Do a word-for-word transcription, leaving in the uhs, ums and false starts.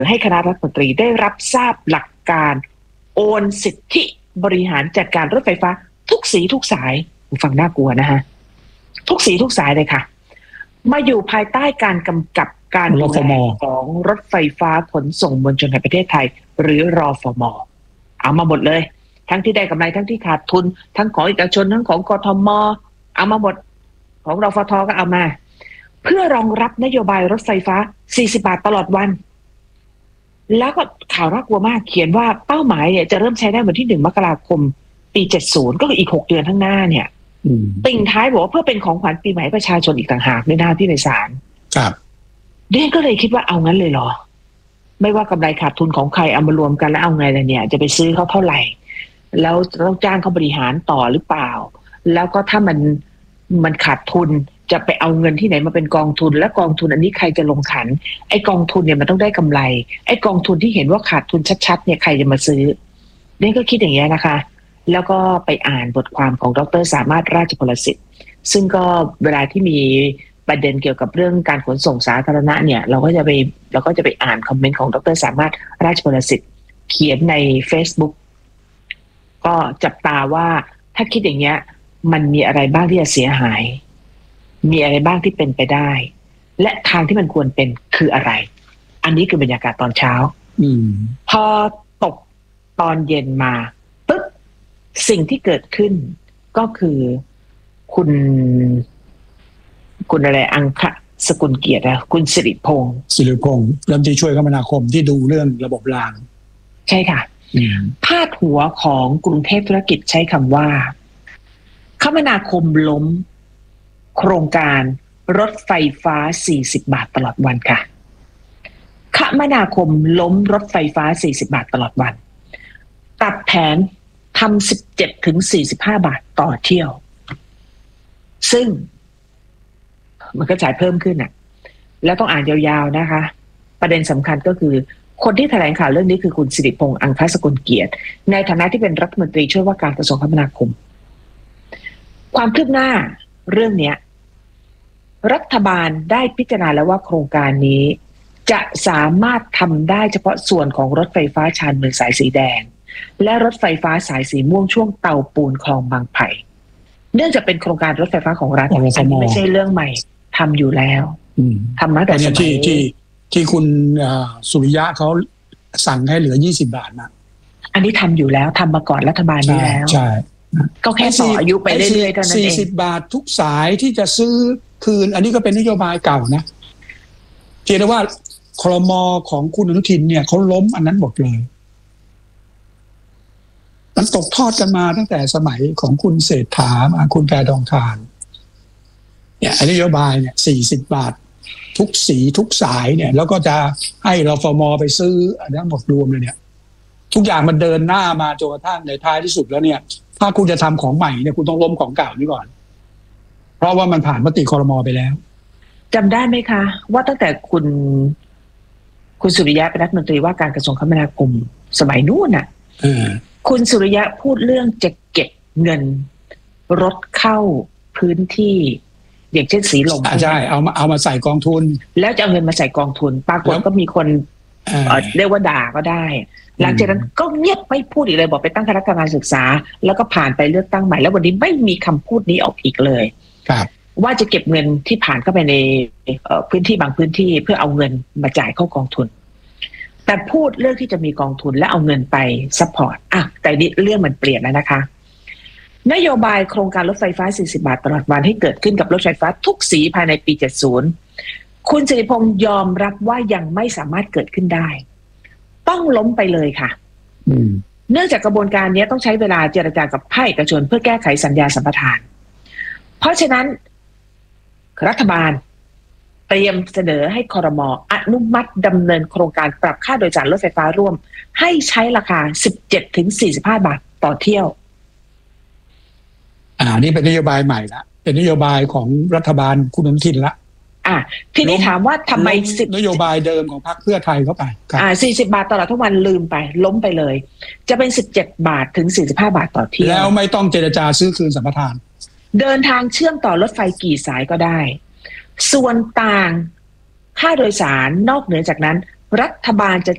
ให้คณะรัฐมนตรีได้รับทราบหลักการโอนสิทธิบริหารจัดการรถไฟฟ้าทุกสีทุกสายฟังน่ากลัวนะฮะทุกสีทุกสายเลยค่ะมาอยู่ภายใต้การกำกับการดูแลของรถไฟฟ้าขนส่งมวลชนแห่งประเทศไทยหรือรฟม.เอามาหมดเลยทั้งที่ได้กำไรทั้งที่ขาดทุนทั้งของเอกชนทั้งของกทม.เอามาหมดของรฟท.ก็เอามาเพื่อรองรับนโยบายรถไฟฟ้าสี่สิบบาทตลอดวันแล้วก็ข่าวน่ากลัวมากเขียนว่าเป้าหมายเนี่ยจะเริ่มใช้ได้วันที่หนึ่งมกราคมปีเจ็ดสิบก็คืออีกหกเดือนข้างหน้าเนี่ยติ่งท้ายบอกว่าเพื่อเป็นของขวัญปีใหม่ประชาชนอีกต่างหากในหน้าที่ในศาลครับเด้ก็เลยคิดว่าเอางั้นเลยเหรอไม่ว่ากำไรขาดทุนของใครเอามารวมกันแล้วเอาไงล่ะเนี่ยจะไปซื้อเขาเท่าไหร่แล้วต้องจ้างเขาบริหารต่อหรือเปล่าแล้วก็ถ้ามันมันขาดทุนจะไปเอาเงินที่ไหนมาเป็นกองทุนและกองทุนอันนี้ใครจะลงขันไอ้กองทุนเนี่ยมันต้องได้กำไรไอ้กองทุนที่เห็นว่าขาดทุนชัดๆเนี่ยใครจะมาซื้อเด้ก็คิดอย่างนี้นะคะแล้วก็ไปอ่านบทความของดร.สามารถราชพลสิทธิ์ซึ่งก็เวลาที่มีประเด็นเกี่ยวกับเรื่องการขนส่งสาธารณะเนี่ยเราก็จะไปเราก็จะไปอ่านคอมเมนต์ของดร.สามารถราชพลสิทธิ์เขียนใน Facebook ก็จับตาว่าถ้าคิดอย่างเงี้ยมันมีอะไรบ้างที่จะเสียหายมีอะไรบ้างที่เป็นไปได้และทางที่มันควรเป็นคืออะไรอันนี้คือบรรยากาศตอนเช้าอืมพอตกตอนเย็นมาปึ๊บสิ่งที่เกิดขึ้นก็คือคุณคุณอะไรอังคสกุลเกียรตินะคุณสิริพงษ์สิริพงษ์รัฐมนตรีช่วยคมนาคมที่ดูเรื่องระบบรางใช่ค่ะพาดหัวของกรุงเทพธุรกิจใช้คำว่าคมนาคมล้มโครงการรถไฟฟ้าสี่สิบบาทตลอดวันค่ะคมนาคมล้มรถไฟฟ้าสี่สิบบาทตลอดวันตัดแผนทำสิบเจ็ดถึงสี่สิบห้าบาทต่อเที่ยวซึ่งมันก็จ่ายเพิ่มขึ้นอ่ะแล้วต้องอ่านยาวๆนะคะประเด็นสำคัญก็คือคนที่แถลงข่าวเรื่องนี้คือคุณสิริพงษ์อังคสกุลเกียรติในฐานะที่เป็นรัฐมนตรีช่วยว่าการกระทรวงคมนาคมความคืบหน้าเรื่องนี้รัฐบาลได้พิจารณาแล้วว่าโครงการนี้จะสามารถทำได้เฉพาะส่วนของรถไฟฟ้าชานเมืองสายสีแดงและรถไฟฟ้าสายสีม่วงช่วงเตาปูนคลองบางไผ่เนื่องจากเป็นโครงการรถไฟฟ้าของรัฐอันนี้ไม่ใช่เรื่องใหม่ทำอยู่แล้วทำมาแต่สมัยที่ที่ที่คุณสุริยะเขาสั่งให้เหลือยี่สิบบาทนะอันนี้ทำอยู่แล้วทำมาก่อนรัฐบาลนี้แล้วใช่ก็แค่ต่ออายุไปเรื่อยๆเท่านั้นเองสี่สิบบาททุกสายที่จะซื้อคืนอันนี้ก็เป็นนโยบายเก่านะเพียงแต่ว่าครม.ของคุณอนุทินเนี่ยเขาล้มอันนั้นหมดเลยมันตกทอดกันมาตั้งแต่สมัยของคุณเศรษฐามาคุณแพทองธารเนี่ยนโยบายเนี่ยสี่สิบบาททุกสีทุกสายเนี่ยแล้วก็จะให้รฟม.ไปซื้ออันนั้นหมดรวมเลยเนี่ยทุกอย่างมันเดินหน้ามาจนกระทั่งในท้ายที่สุดแล้วเนี่ยถ้าคุณจะทำของใหม่เนี่ยคุณต้องล้มของเก่านี่ก่อนเพราะว่ามันผ่านมติครม.ไปแล้วจำได้ไหมคะว่าตั้งแต่คุณคุณสุริยะเป็นรัฐมนตรีว่าการกระทรวงคมนาคมสมัยนู้นน่ะคุณสุริยะพูดเรื่องจะเก็บเงินรถเข้าพื้นที่อย่างเช่นสีลมใช่เอามาเอามาใส่กองทุนแล้วจะเอาเงินมาใส่กองทุนปรากฏก็มีคนเรียกว่าด่าก็ได้หลังจากนั้นก็เงียบไม่พูดอีกเลยบอกไปตั้งคณะกรรมการศึกษาแล้วก็ผ่านไปเลือกตั้งใหม่แล้ววันนี้ไม่มีคำพูดนี้ออกอีกเลยว่าจะเก็บเงินที่ผ่านเข้าไปในพื้นที่บางพื้นที่เพื่อเอาเงินมาจ่ายเข้ากองทุนแต่พูดเรื่องที่จะมีกองทุนและเอาเงินไปซัพพอร์ตอ่ะแต่นี่เรื่องมันเปลี่ยนแล้วนะคะนโยบายโครงการรถไฟฟ้าสี่สิบบาทตลอดวันให้เกิดขึ้นกับรถไฟฟ้าทุกสีภายในปีเจ็ดสิบคุณสิริพงษ์ยอมรับว่ายังไม่สามารถเกิดขึ้นได้ต้องล้มไปเลยค่ะเนื่องจากกระบวนการนี้ต้องใช้เวลาเจรจากับภาคเอกชนเพื่อแก้ไขสัญญาสัมปทานเพราะฉะนั้นรัฐบาลเตรียมเสนอให้ครม.อนุมัติดำเนินโครงการปรับค่าโดยสารรถไฟฟ้าร่วมให้ใช้ราคา สิบเจ็ดถึงสี่สิบห้า บาทต่อเที่ยวอ่านี่เป็นนโยบายใหม่ละเป็นนโยบายของรัฐบาลคุณอนุทินละอ่าทีนี้ถามว่าทำไมนโยบายเดิมของพรรคเพื่อไทยเข้าไปอ่าสี่สิบบาทตลอดทั้งวันลืมไปล้มไปเลยจะเป็นสิบเจ็ดบาทถึงสี่สิบห้าบาทต่อเที่ยวแล้วไม่ต้องเจรจาซื้อคืนสัมปทานเดินทางเชื่อมต่อรถไฟกี่สายก็ได้ส่วนต่างค่าโดยสารนอกเหนือจากนั้นรัฐบาลจะ